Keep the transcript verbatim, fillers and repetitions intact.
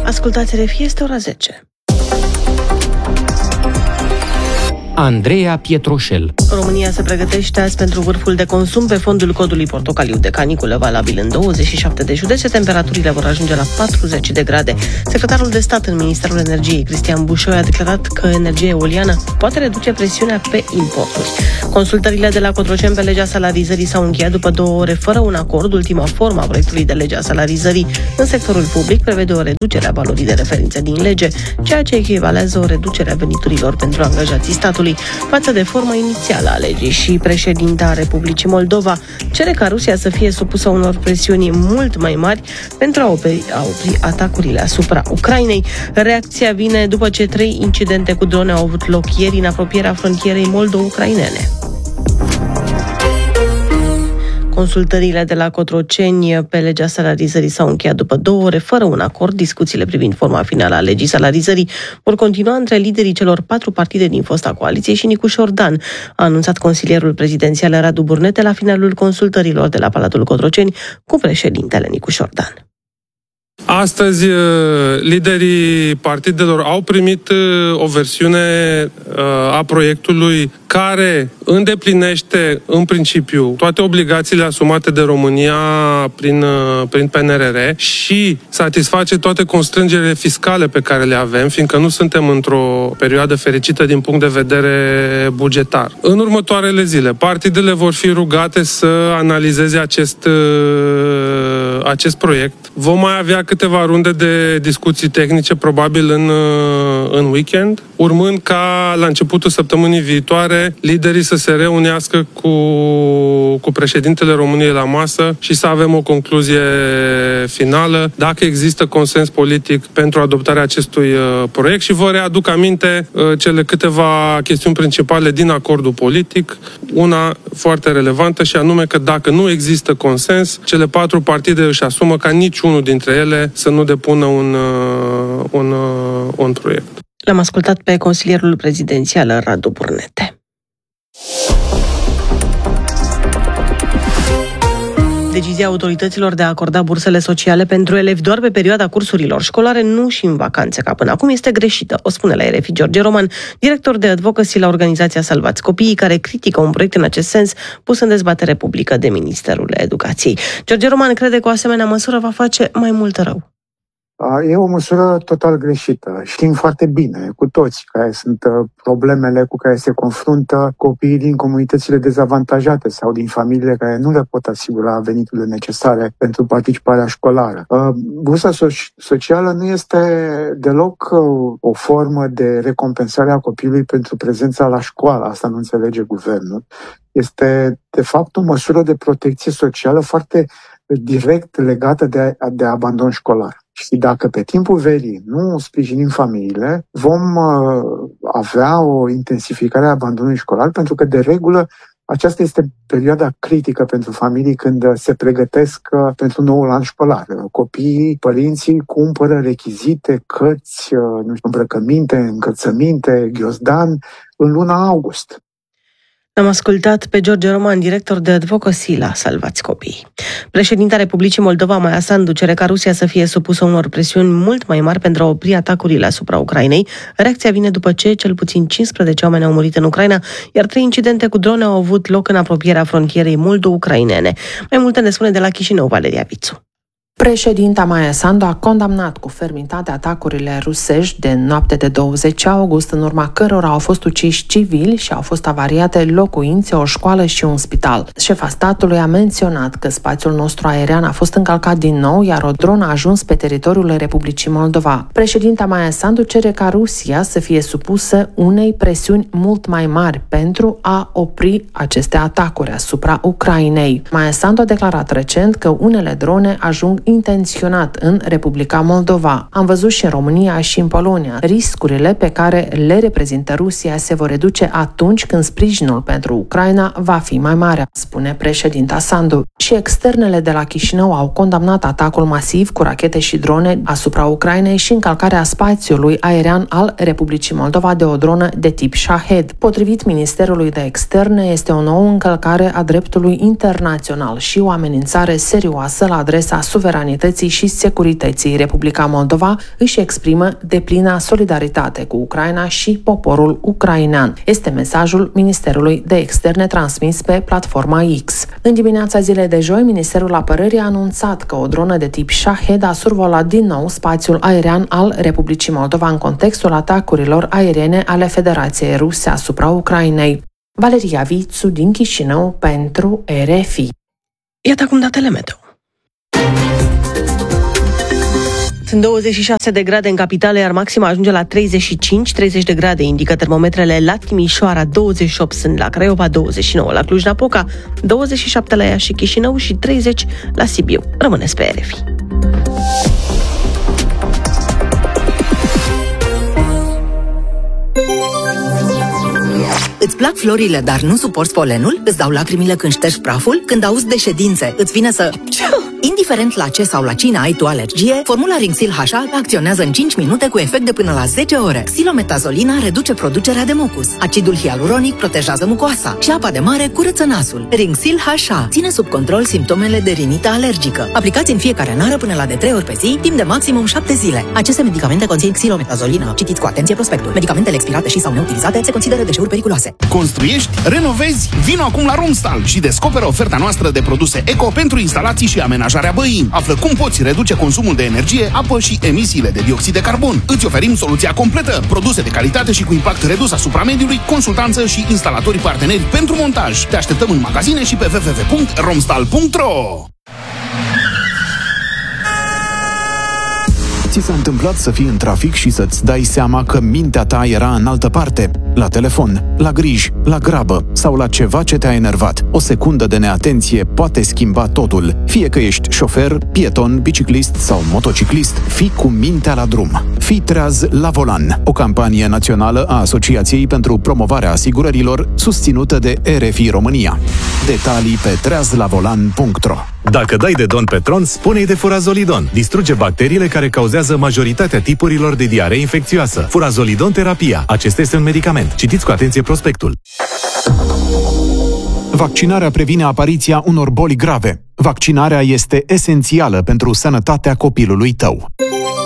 Ascultați R F I, este ora zece. Andreea Pietroșel. România se pregătește azi pentru vârful de consum pe fondul codului portocaliu de caniculă valabil în douăzeci și șapte de județe. Temperaturile vor ajunge la patruzeci de grade. Secretarul de stat în Ministerul Energiei, Cristian Bușoi, a declarat că energia eoliană poate reduce presiunea pe importuri. Consultările de la Cotroceni pe legea salarizării s-au încheiat după două ore fără un acord. Ultima formă a proiectului de lege a salarizării în sectorul public prevede o reducere a valorii de referință din lege, ceea ce echivalează o reducere a veniturilor pentru angajații statului față de forma inițială a legii. Și președinta Republicii Moldova cere ca Rusia să fie supusă unor presiuni mult mai mari pentru a opri, a opri atacurile asupra Ucrainei. Reacția vine după ce trei incidente cu drone au avut loc ieri în apropierea frontierei moldo-ucrainene. Consultările de la Cotroceni pe legea salarizării s-au încheiat după două ore fără un acord. Discuțiile privind forma finală a legii salarizării vor continua între liderii celor patru partide din fosta coaliție și Nicu Șordan, a anunțat consilierul prezidențial Radu Burnete la finalul consultărilor de la Palatul Cotroceni cu președintele Nicu Șordan. Astăzi, liderii partidelor au primit o versiune a proiectului care îndeplinește, în principiu, toate obligațiile asumate de România prin, prin P N R R și satisface toate constrângerile fiscale pe care le avem, fiindcă nu suntem într-o perioadă fericită din punct de vedere bugetar. În următoarele zile, partidele vor fi rugate să analizeze acest, acest proiect. Vom mai avea câteva runde de discuții tehnice, probabil în, în weekend, urmând ca la începutul săptămânii viitoare liderii să se reunească cu, cu președintele României la masă și să avem o concluzie finală, dacă există consens politic pentru adoptarea acestui proiect. Și vă readuc aminte cele câteva chestiuni principale din acordul politic, una foarte relevantă și anume că dacă nu există consens, cele patru partide își asumă ca niciunul dintre ele să nu depună un, un, un proiect. L-am ascultat pe consilierul prezidențial Radu Burnete. Decizia autorităților de a acorda bursele sociale pentru elevi doar pe perioada cursurilor școlare, nu și în vacanțe ca până acum, este greșită, o spune la R F I George Roman, director de advocacy la organizația Salvați Copiii, care critică un proiect în acest sens pus în dezbatere publică de Ministerul Educației. George Roman crede că o asemenea măsură va face mai mult rău. E o măsură total greșită. Știm foarte bine cu toți care sunt problemele cu care se confruntă copiii din comunitățile dezavantajate sau din familiile care nu le pot asigura veniturile necesare pentru participarea școlară. Bursa socială nu este deloc o formă de recompensare a copilului pentru prezența la școală. Asta nu înțelege guvernul. Este, de fapt, o măsură de protecție socială foarte direct legată de, de abandon școlar. Și dacă pe timpul verii nu sprijinim familiile, vom uh, avea o intensificare a abandonului școlar, pentru că, de regulă, aceasta este perioada critică pentru familii când se pregătesc uh, pentru noul an școlar. Copiii, părinții cumpără rechizite, cărți, uh, nu știu, îmbrăcăminte, încălțăminte, ghiozdan în luna august. Am ascultat pe George Roman, director de advocacy la Salvați Copiii. Președinta Republicii Moldova, Maia Sandu, cere ca Rusia să fie supusă unor presiuni mult mai mari pentru a opri atacurile asupra Ucrainei. Reacția vine după ce cel puțin cincisprezece oameni au murit în Ucraina, iar trei incidente cu drone au avut loc în apropierea frontierei moldo-ucrainene. Mai multe ne spune de la Chișinău Valeria Vițu. Președinta Maia Sandu a condamnat cu fermitate atacurile rusești de noapte de douăzeci august, în urma cărora au fost uciși civili și au fost avariate locuințe, o școală și un spital. Șefa statului a menționat că spațiul nostru aerian a fost încălcat din nou, iar o dronă a ajuns pe teritoriul Republicii Moldova. Președinta Maia Sandu cere ca Rusia să fie supusă unei presiuni mult mai mari pentru a opri aceste atacuri asupra Ucrainei. Maia Sandu a declarat recent că unele drone ajung intenționat în Republica Moldova. Am văzut și în România și în Polonia. Riscurile pe care le reprezintă Rusia se vor reduce atunci când sprijinul pentru Ucraina va fi mai mare, spune președinta Sandu. Și externele de la Chișinău au condamnat atacul masiv cu rachete și drone asupra Ucrainei și încălcarea spațiului aerian al Republicii Moldova de o dronă de tip Shahed. Potrivit Ministerului de Externe, este o nouă încălcare a dreptului internațional și o amenințare serioasă la adresa suveranității suveranității și securității. Republica Moldova își exprimă deplina solidaritate cu Ucraina și poporul ucrainean. Este mesajul Ministerului de Externe transmis pe platforma X. În dimineața zilei de joi, Ministerul Apărării a anunțat că o dronă de tip Shahed a survolat din nou spațiul aerian al Republicii Moldova în contextul atacurilor aeriene ale Federației Ruse asupra Ucrainei. Valeria Vițu din Chișinău pentru R F I. Iată acum datele meteo. Sunt douăzeci și șase de grade în capitală, iar maxima ajunge la treizeci și cinci treizeci de grade, indică termometrele la Timișoara, douăzeci și opt sunt la Craiova, douăzeci și nouă la Cluj-Napoca, douăzeci și șapte la Iași și Chișinău și treizeci la Sibiu. Rămâneți pe R F I. Îți plac florile, dar nu suporți polenul? Îți dau lacrimile când ștergi praful? Când auzi de ședințe, îți vine să... Indiferent la ce sau la cine ai tu alergie, formula Rinxil H A acționează în cinci minute cu efect de până la zece ore. Silometazolina reduce producerea de mucus. Acidul hialuronic protejează mucoasa și apa de mare curăță nasul. Rinxil H A ține sub control simptomele de rinită alergică. Aplicați în fiecare nară până la de trei ori pe zi, timp de maximum șapte zile. Aceste medicamente conțin xilometazolină. Citiți cu atenție prospectul. Medicamentele expirate și sau neutilizate se consideră deșeuri periculoase. Construiești? Renovezi? Vino acum la Romstal și descoperă oferta noastră de produse eco pentru instalații și amenajarea băii. Află cum poți reduce consumul de energie, apă și emisiile de dioxid de carbon. Îți oferim soluția completă, produse de calitate și cu impact redus asupra mediului, consultanță și instalatori parteneri pentru montaj. Te așteptăm în magazine și pe w w w punct romstal punct r o. Ți s-a întâmplat să fii în trafic și să-ți dai seama că mintea ta era în altă parte? La telefon, la griji, la grabă sau la ceva ce te-a enervat. O secundă de neatenție poate schimba totul. Fie că ești șofer, pieton, biciclist sau motociclist, fii cu mintea la drum. Fii treaz la volan, o campanie națională a Asociației pentru Promovarea Asigurărilor, susținută de R F I România. Detalii pe treaz la volan punct r o. Dacă dai de don pe tron, spune-i de Furazolidon. Distruge bacteriile care cauzează majoritatea tipurilor de diaree infecțioasă. Furazolidon terapia. Acesta este un medicament. Citiți cu atenție prospectul. Vaccinarea previne apariția unor boli grave. Vaccinarea este esențială pentru sănătatea copilului tău.